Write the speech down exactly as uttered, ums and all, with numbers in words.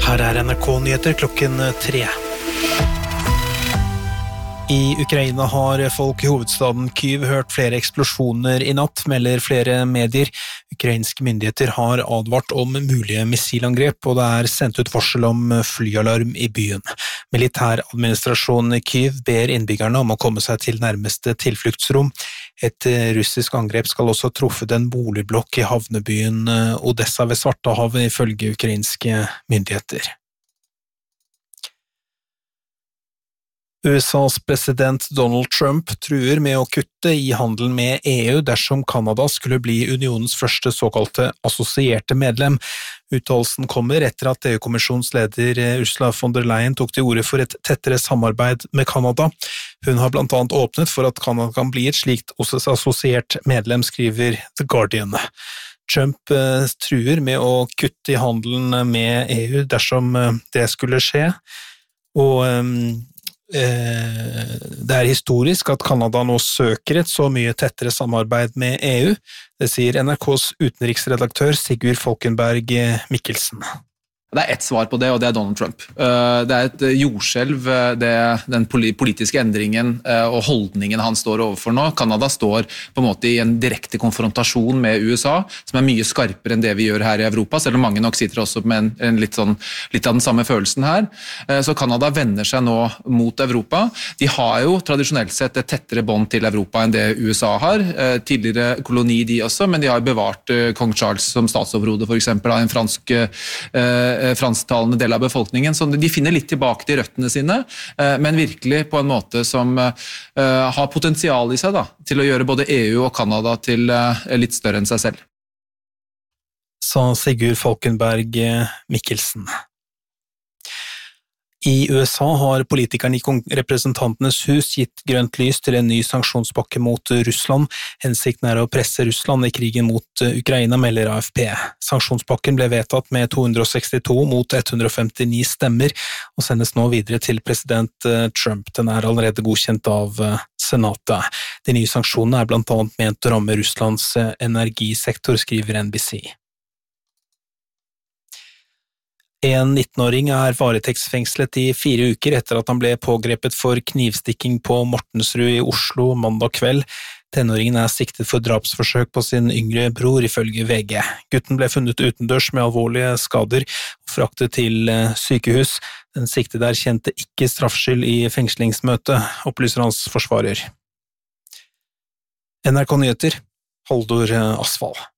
Her er N R K-nyheter klokken tre. I Ukraina har folk i hovedstaden Kyiv hørt flere eksplosjoner i natt, melder flere medier. Ukrainske myndigheter har advart om mulige missilangrep, og det er sendt ut varsel om flyalarm i byen. Militæradministrasjonen i Kyiv ber innbyggerne om å komme seg til nærmeste tilfluktsrom. Et russisk angrep skal også ha truffet en boligblokk i havnebyen Odessa ved Svartehavet, ifølge ukrainske myndigheter. U S A's president Donald Trump truer med å kutte i handelen med E U dersom Kanada skulle bli unionens første såkalte assosierte medlem. Uttalelsen kommer etter at E U-kommisjonens leder Ursula von der Leyen tok til orde for et tettere samarbeid med Kanada. Hun har blant annet åpnet for at Kanada kan bli et slikt assosiert medlem, skriver The Guardian. Trump truer med å kutte i handelen med E U dersom det skulle skje, og det er historisk at Kanada nå søker et så mye tettere samarbeid med E U, det sier N R K's utenriksredaktør Sigurd Falkenberg Mikkelsen. Det er ett svar på det, og det er Donald Trump. Det er et jordskjelv, det, den politiske endringen og holdningen han står overfor nå. Kanada står på en måte i en direkte konfrontasjon med U S A, som er mye skarpere enn det vi gjør her i Europa, selv om mange nok sitter også med en, en litt, sånn, litt av den samme følelsen her. Så Kanada vender seg nå mot Europa. De har jo tradisjonelt sett et tettere bånd til Europa enn det U S A har. Tidligere koloni de også, men de har bevart kong Charles som statsoverhode, for eksempel, av en fransk fransktalende del av befolkningen, så de finner litt tilbake til røttene sine, men virkelig på en måte som har potensial i seg da, til å gjøre både E U og Kanada til litt større enn seg selv. Sa Sigurd Falkenberg Mikkelsen. I U S A har politikerne i representantenes hus gitt grønt lys til en ny sanksjonspakke mot Russland. Hensikten er å presse Russland i krigen mot Ukraina, melder A F P. Sanksjonspakken ble vedtatt med to hundre og sekstito mot ett hundre og femtini stemmer, og sendes nå videre til president Trump. Den er allerede godkjent av Senatet. De nye sanksjonene er blant annet ment å ramme Russlands energisektor, skriver N B C. En nittenåring er varetektsfengslet i fire uker etter at han ble pågrepet for knivstikking på Mortensrud i Oslo mandag kveld. Tenåringen er siktet for drapsforsøk på sin yngre bror, ifølge V G. Gutten ble funnet utendørs med alvorlige skader og fraktet til sykehus. Den siktede erkjente ikke straffskyld i fengslingsmøtet, opplyser hans forsvarer. N R K-nyheter, Haldor Asfald.